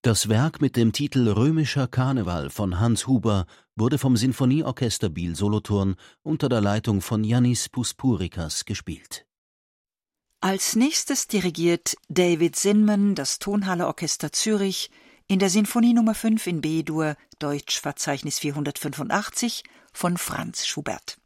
Das Werk mit dem Titel »Römischer Karneval« von Hans Huber wurde vom Sinfonieorchester Biel-Solothurn unter der Leitung von Yannis Puspurikas gespielt. Als nächstes dirigiert David Zinman das Tonhalle Orchester Zürich in der Sinfonie Nummer 5 in B-Dur, Deutschverzeichnis 485 von Franz Schubert.